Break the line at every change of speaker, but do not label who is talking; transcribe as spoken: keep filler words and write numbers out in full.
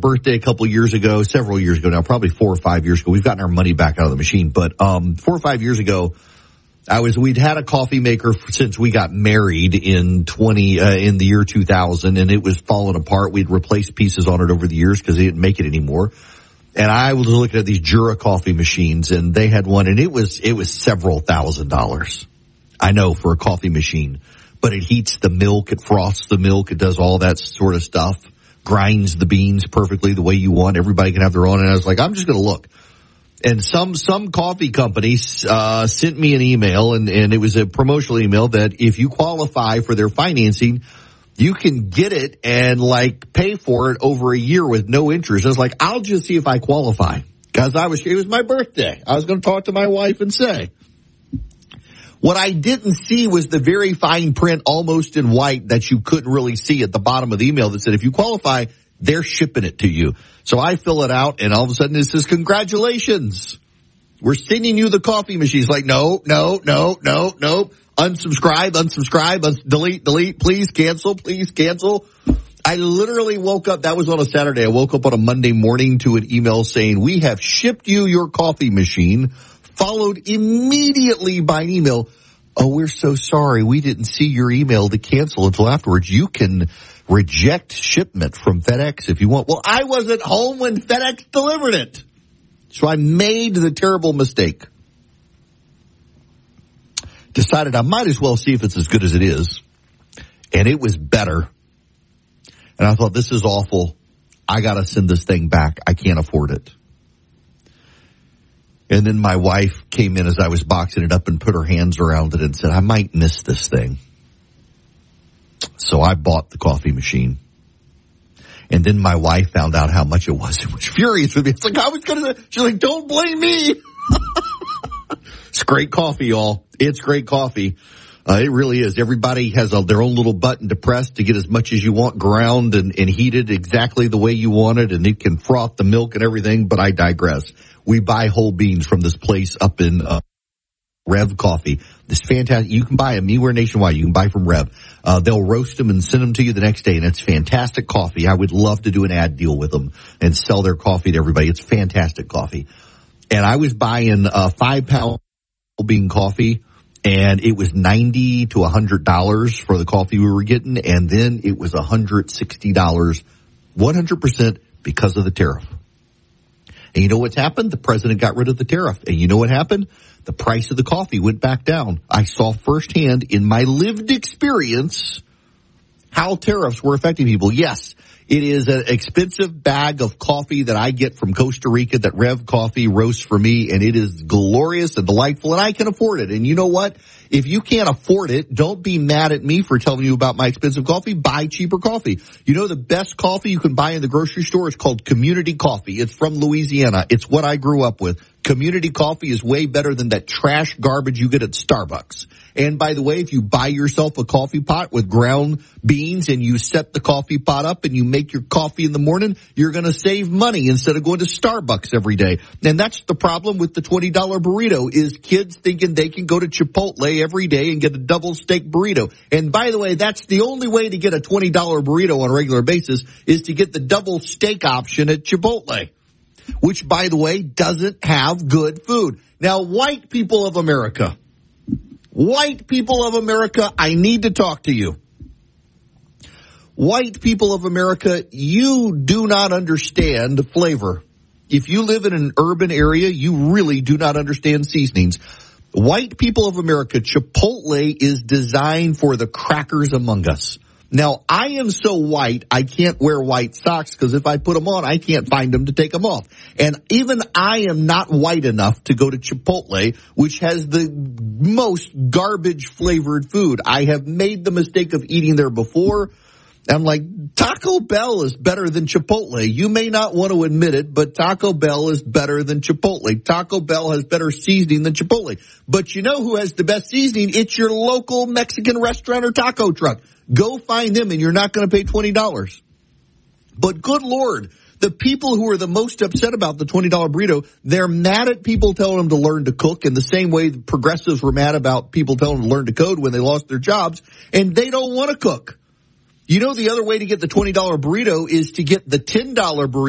birthday a couple of years ago, several years ago now, probably four or five years ago. We've gotten our money back out of the machine, but um four or five years ago, I was we'd had a coffee maker since we got married in twenty uh, in the year two thousand, and it was falling apart. We'd replaced pieces on it over the years because they didn't make it anymore. And I was looking at these Jura coffee machines, and they had one, and it was it was several thousand dollars. I know, for a coffee machine, but it heats the milk, it froths the milk, it does all that sort of stuff, grinds the beans perfectly the way you want. Everybody can have their own. And I was like, I'm just going to look. And some some coffee companies uh sent me an email, and, and it was a promotional email that if you qualify for their financing, you can get it and, like, pay for it over a year with no interest. I was like, I'll just see if I qualify. Because I was, it was my birthday. I was going to talk to my wife and say. What I didn't see was the very fine print, almost in white, that you couldn't really see at the bottom of the email that said, if you qualify, they're shipping it to you. So I fill it out, and all of a sudden it says, congratulations. We're sending you the coffee machine. It's like, no, no, no, no, no. Unsubscribe, unsubscribe, uns- delete, delete, please cancel, please cancel. I literally woke up, that was on a Saturday, I woke up on a Monday morning to an email saying, we have shipped you your coffee machine, followed immediately by an email, oh, we're so sorry, we didn't see your email to cancel until afterwards. You can reject shipment from FedEx if you want. Well, I wasn't home when FedEx delivered it. So I made the terrible mistake. Decided I might as well see if it's as good as it is. And it was better. And I thought, this is awful. I got to send this thing back. I can't afford it. And then my wife came in as I was boxing it up and put her hands around it and said, I might miss this thing. So I bought the coffee machine. And then my wife found out how much it was and was furious with me. It's like, I was going to, she's like, don't blame me. It's great coffee, y'all. It's great coffee. Uh, it really is. Everybody has a, their own little button to press to get as much as you want ground and, and heated exactly the way you want it, and it can froth the milk and everything, but I digress. We buy whole beans from this place up in uh, Rev Coffee. This fantastic. You can buy them anywhere nationwide. You can buy from Rev. Uh, they'll roast them and send them to you the next day, and it's fantastic coffee. I would love to do an ad deal with them and sell their coffee to everybody. It's fantastic coffee. And I was buying a five pound bean coffee, and it was ninety to a hundred dollars for the coffee we were getting, and then it was a hundred sixty dollars, one hundred percent because of the tariff. And you know what's happened? The president got rid of the tariff, and you know what happened? The price of the coffee went back down. I saw firsthand in my lived experience how tariffs were affecting people. Yes, it is an expensive bag of coffee that I get from Costa Rica that Rev Coffee roasts for me, and it is glorious and delightful, and I can afford it. And you know what? If you can't afford it, don't be mad at me for telling you about my expensive coffee. Buy cheaper coffee. You know the best coffee you can buy in the grocery store is called Community Coffee. It's from Louisiana. It's what I grew up with. Community Coffee is way better than that trash garbage you get at Starbucks. And by the way, if you buy yourself a coffee pot with ground beans and you set the coffee pot up and you make your coffee in the morning, you're going to save money instead of going to Starbucks every day. And that's the problem with the twenty dollar burrito is kids thinking they can go to Chipotle every day and get a double steak burrito. And by the way, that's the only way to get a twenty dollar burrito on a regular basis is to get the double steak option at Chipotle, which, by the way, doesn't have good food. Now, white people of America, white people of America, I need to talk to you. White people of America, you do not understand flavor. If you live in an urban area, you really do not understand seasonings. White people of America, Chipotle is designed for the crackers among us. Now, I am so white, I can't wear white socks because if I put them on, I can't find them to take them off. And even I am not white enough to go to Chipotle, which has the most garbage flavored food. I have made the mistake of eating there before. I'm like, Taco Bell is better than Chipotle. You may not want to admit it, but Taco Bell is better than Chipotle. Taco Bell has better seasoning than Chipotle. But you know who has the best seasoning? It's your local Mexican restaurant or taco truck. Go find them, and you're not going to pay twenty dollars. But good Lord, the people who are the most upset about the twenty dollar burrito, they're mad at people telling them to learn to cook in the same way the progressives were mad about people telling them to learn to code when they lost their jobs, and they don't want to cook. You know the other way to get the twenty dollar burrito is to get the ten dollar burrito.